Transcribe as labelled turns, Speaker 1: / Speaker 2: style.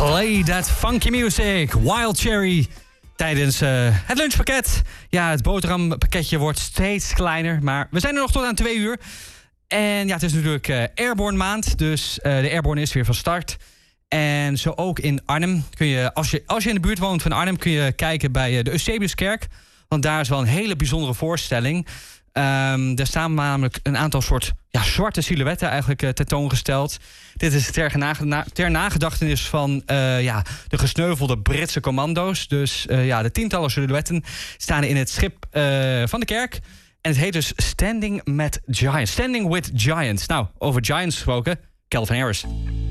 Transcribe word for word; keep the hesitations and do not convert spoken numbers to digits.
Speaker 1: Play that funky music. Wild Cherry. Tijdens uh, het lunchpakket. Ja, het boterhampakketje wordt steeds kleiner. Maar we zijn er nog tot aan twee uur. En ja, het is natuurlijk uh, Airborne maand. Dus uh, de Airborne is weer van start. En zo ook in Arnhem. Kun je, als, je, als je in de buurt woont van Arnhem, kun je kijken bij uh, de Eusebiuskerk. Want daar is wel een hele bijzondere voorstelling. Um, er staan namelijk een aantal soort ja, zwarte silhouetten eigenlijk uh, tentoongesteld. Dit is ter, nage, ter nagedachtenis van uh, ja, de gesneuvelde Britse commando's. Dus uh, ja, de tientallen silhouetten staan in het schip uh, van de kerk. En het heet dus Standing with Giants. Standing with Giants. Nou, over Giants gesproken, Calvin Harris.